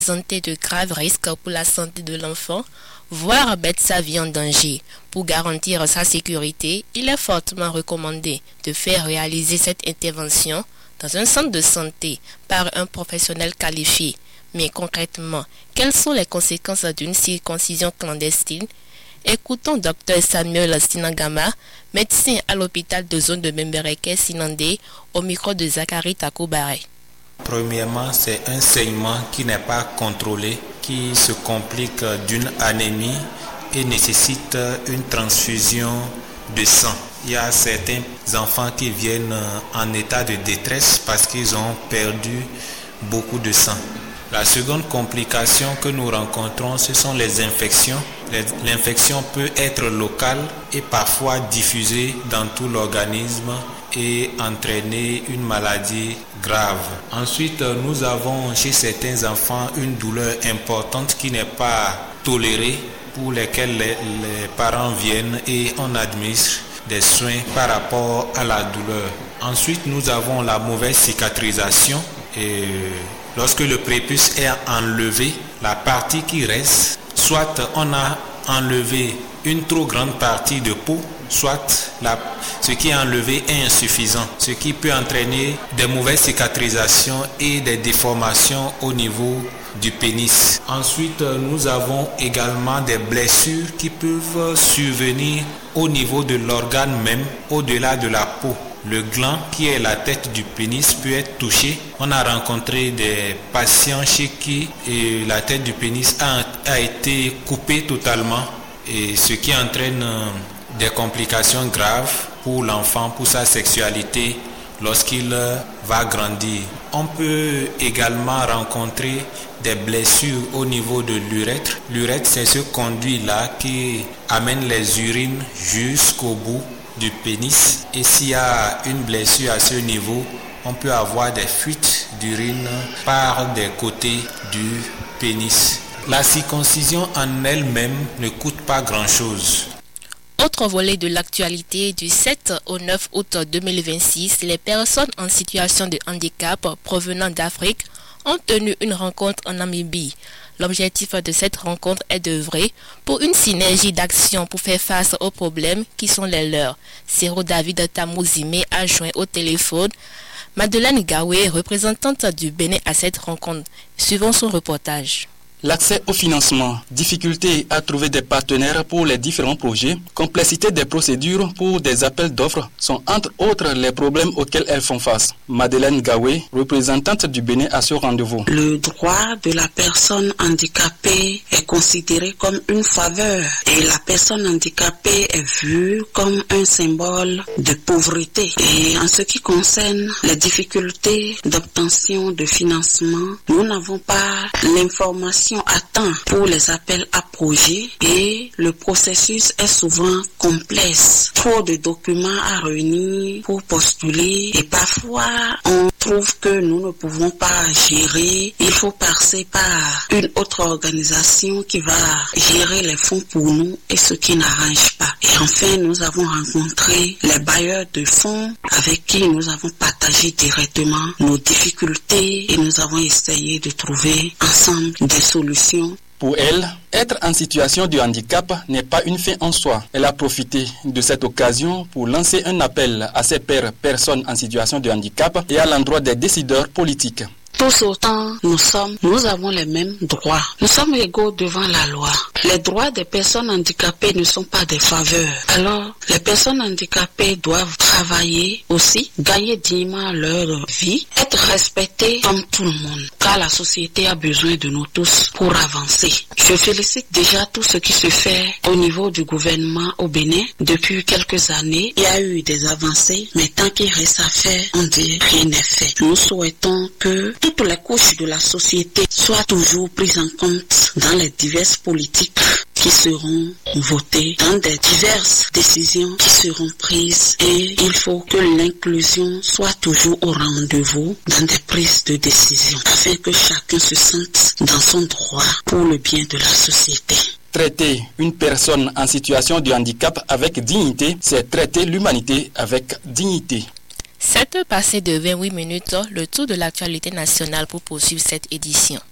Présenter de graves risques pour la santé de l'enfant, voire mettre sa vie en danger. Pour garantir sa sécurité, il est fortement recommandé de faire réaliser cette intervention dans un centre de santé par un professionnel qualifié. Mais concrètement, quelles sont les conséquences d'une circoncision clandestine? Écoutons Dr Samuel Sinangama, médecin à l'hôpital de zone de Membereke Sinandé, au micro de Zachary Takobare. Premièrement, c'est un saignement qui n'est pas contrôlé, qui se complique d'une anémie et nécessite une transfusion de sang. Il y a certains enfants qui viennent en état de détresse parce qu'ils ont perdu beaucoup de sang. La seconde complication que nous rencontrons, ce sont les infections. L'infection peut être locale et parfois diffusée dans tout l'organisme et entraîner une maladie grave. Ensuite, nous avons chez certains enfants une douleur importante qui n'est pas tolérée, pour lesquelles les parents viennent et on administre des soins par rapport à la douleur. Ensuite, nous avons la mauvaise cicatrisation et lorsque le prépuce est enlevé, la partie qui reste, soit on a enlevé une trop grande partie de peau, soit ce qui est enlevé est insuffisant, ce qui peut entraîner des mauvaises cicatrisations et des déformations au niveau du pénis. Ensuite, nous avons également des blessures qui peuvent survenir au niveau de l'organe même, au-delà de la peau. Le gland, qui est la tête du pénis, peut être touché. On a rencontré des patients chez qui la tête du pénis a été coupée totalement, et ce qui entraîne des complications graves pour l'enfant, pour sa sexualité lorsqu'il va grandir. On peut également rencontrer des blessures au niveau de l'urètre. L'urètre, c'est ce conduit-là qui amène les urines jusqu'au bout du pénis. Et s'il y a une blessure à ce niveau, on peut avoir des fuites d'urine par des côtés du pénis. La circoncision en elle-même ne coûte pas grand-chose. Autre volet de l'actualité, du 7 au 9 août 2026, les personnes en situation de handicap provenant d'Afrique ont tenu une rencontre en Namibie. L'objectif de cette rencontre est d'œuvrer pour une synergie d'action pour faire face aux problèmes qui sont les leurs. Sero David Tamouzime a joint au téléphone Madeleine Gawé, représentante du Bénin à cette rencontre. Suivons son reportage. L'accès au financement, difficulté à trouver des partenaires pour les différents projets, complexité des procédures pour des appels d'offres sont entre autres les problèmes auxquels elles font face. Madeleine Gawé, représentante du Bénin à ce rendez-vous. Le droit de la personne handicapée est considéré comme une faveur et la personne handicapée est vue comme un symbole de pauvreté. Et en ce qui concerne les difficultés d'obtention de financement, nous n'avons pas l'information à temps pour les appels à projets et le processus est souvent complexe. Trop de documents à réunir pour postuler et parfois on trouve que nous ne pouvons pas gérer. Il faut passer par une autre organisation qui va gérer les fonds pour nous et ce qui n'arrange pas. Et enfin, nous avons rencontré les bailleurs de fonds avec qui nous avons partagé directement nos difficultés et nous avons essayé de trouver ensemble des solutions. Pour elle, être en situation de handicap n'est pas une fin en soi. Elle a profité de cette occasion pour lancer un appel à ses pairs personnes en situation de handicap et à l'endroit des décideurs politiques. Tous autant nous avons les mêmes droits. Nous sommes égaux devant la loi. Les droits des personnes handicapées ne sont pas des faveurs. Alors, les personnes handicapées doivent travailler aussi, gagner dignement leur vie, être respectées comme tout le monde. Car la société a besoin de nous tous pour avancer. Je félicite déjà tout ce qui se fait au niveau du gouvernement au Bénin. Depuis quelques années, il y a eu des avancées, mais tant qu'il reste à faire, on dit rien n'est fait. Nous souhaitons que toutes les couches de la société soient toujours prises en compte dans les diverses politiques qui seront votées, dans des diverses décisions qui seront prises, et il faut que l'inclusion soit toujours au rendez-vous dans des prises de décision afin que chacun se sente dans son droit pour le bien de la société. Traiter une personne en situation de handicap avec dignité, c'est traiter l'humanité avec dignité. 7 passées de 28 minutes, le tour de l'actualité nationale pour poursuivre cette édition.